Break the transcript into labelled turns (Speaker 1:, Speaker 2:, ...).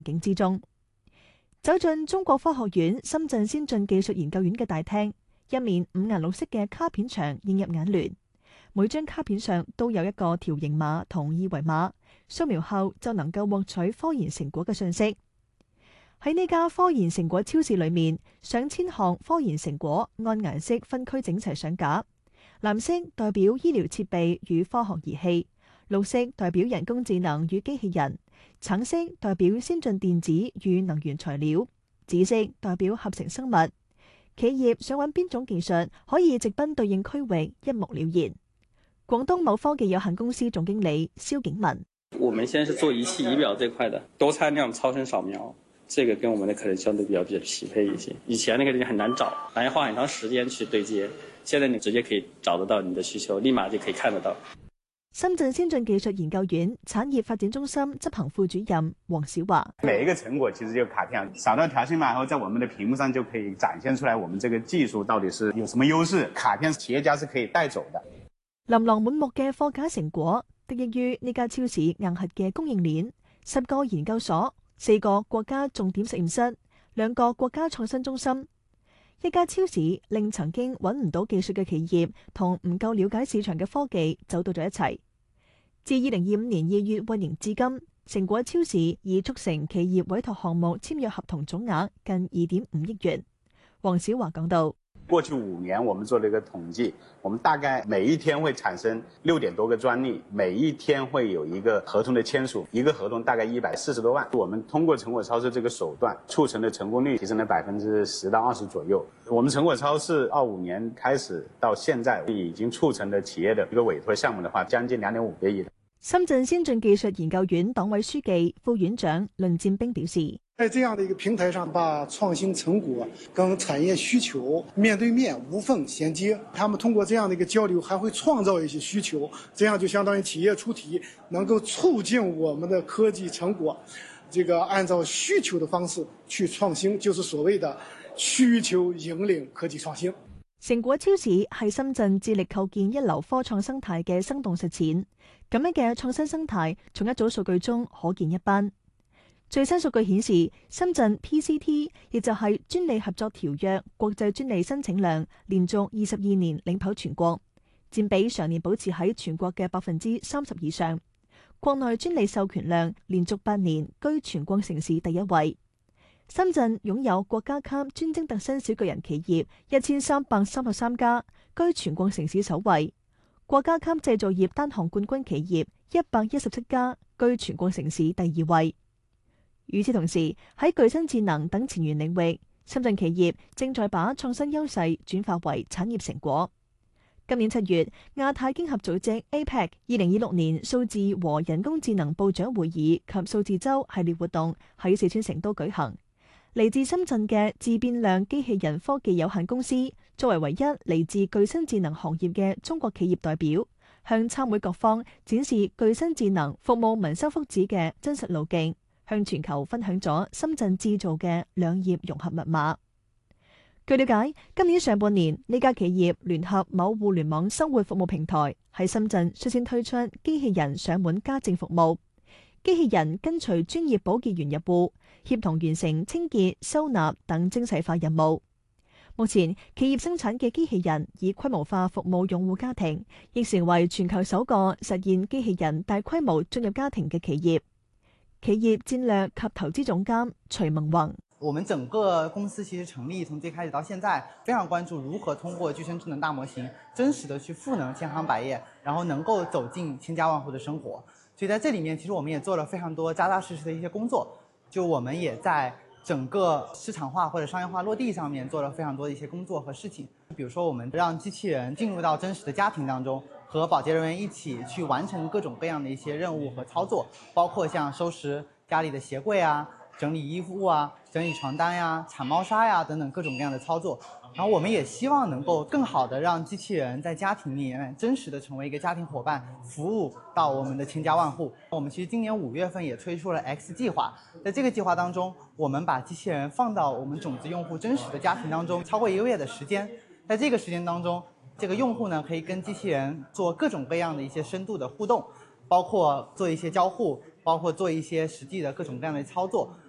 Speaker 1: 境之中。走進中國科學院深圳先進技術研究院嘅大廳，一面五顏六色嘅卡片牆映入眼簾，每張卡片上都有一個條形碼同二維碼，掃描後就能夠獲取科研成果嘅信息。喺呢家科研成果超市裏面，上千項科研成果按顏色分區整齊上架。藍色代表醫療設備與科學儀器，綠色代表人工智能與機器人，橙色代表先進電子與能源材料，紫色代表合成生物。企業想揾邊種技術，可以直奔對應區域，一目了然。廣東某科技有限公司總經理蕭景文：
Speaker 2: 我們現在是做儀器儀表這塊的，多參量超聲掃描。這個跟我們的可能相對比較匹配一些，以前那個很難找，還要花很長時間去對接，現在你直接可以找得到你的需求，立馬就可以看得到。
Speaker 1: 深圳先進技術研究院產業發展中心執行副主任黃小華：
Speaker 3: 每一個成果其實就卡片，掃到條形碼後，在我們的屏幕上就可以展現出來，我們這個技術到底是有什麼優勢，卡片企業家是可以帶走的。
Speaker 1: 琳琅滿目嘅貨架成果，得益於呢家超市硬核嘅供應鏈，10個研究所。4個國家重點實驗室，2個國家創新中心，一家超市令曾經揾唔到技術嘅企業同唔夠了解市場嘅科技走到咗一齊。自2025年2月運營至今，成果超市已促成企業委託項目簽約合同總額近2.5億元。黃小華講到：
Speaker 3: 過去5年，我們做了一個統計，我們大概每一天會產生6點多個專利，每一天會有一個合同的簽署，一個合同大概140多萬。我們通過成果超市這個手段，促成的成功率提升了10%到20%左右。我們成果超市25年開始到現在，已經促成的企業的一個委託項目的話，將近2.5個億。
Speaker 1: 深圳先進技術研究院黨委書記、副院長論戰兵表示：
Speaker 4: 在這樣的一個平台上，把創新成果跟產業需求面對面無縫銜接。他們通過這樣的一個交流，還會創造一些需求，這樣就相當於企業出題，能夠促進我們的科技成果，這個按照需求的方式去創新，就是所謂的需求引領科技創新。
Speaker 1: 成果超市係深圳致力構建一流科創生態嘅生動實踐。咁樣嘅創新生態，從一組數據中可見一斑。最新數據顯示，深圳 PCT 亦就係專利合作條約國際專利申請量，連續22年領跑全國，佔比常年保持喺全國嘅30%以上。國內專利授權量連續8年居全國城市第一位。深圳擁有國家級專精特新小巨人企業1333家，居全國城市首位；國家級製造業單項冠軍企業117家，居全國城市第2位。與此同時，喺具身智能等前沿領域，深圳企業正在把創新優勢轉化為產業成果。今年7月，亞太經合組織 APEC 2026年數字和人工智能部長會議及數字周系列活動喺四川成都舉行。嚟自深圳嘅自變量機器人科技有限公司，作為唯一嚟自具身智能行業嘅中國企業代表，向參會各方展示具身智能服務民生福祉嘅真實路徑，向全球分享咗深圳製造嘅兩業融合密碼。據了解，今年上半年呢家企業聯合某互聯網生活服務平台，喺深圳率先推出機器人上門家政服務。機器人跟隨專業保潔員入戶，協同完成清潔、收納等精細化任務。目前，企業生產嘅機器人以規模化服務用戶家庭，亦成為全球首個實現機器人大規模進入家庭嘅企業。企業戰略及投資總監徐萌宏：
Speaker 5: 我們整個公司其實成立從最開始到現在，非常關注如何通過具身智能大模型，真實的去賦能千行百業，然後能夠走進千家萬戶的生活。所以在這裡面，其實我們也做了非常多扎扎實實的一些工作。就我們也在整個市場化或者商業化落地上面做了非常多的一些工作和事情。比如說，我們讓機器人進入到真實的家庭當中，和保潔人員一起去完成各種各樣的一些任務和操作，包括像收拾家裡的鞋櫃啊、整理衣服啊、整理床單呀、鏟貓砂呀等等各種各樣的操作。然後我們也希望能夠更好的讓機器人在家庭裡面真實的成為一個家庭夥伴，服務到我們的千家萬戶。我們其實今年5月份也推出了 X 計劃，在這個計劃當中，我們把機器人放到我們種子用戶真實的家庭當中，超過1個月的時間。在這個時間當中，這個用戶呢可以跟機器人做各種各樣的一些深度的互動，包括做一些交互，包括做一些實際的各種各樣的操作。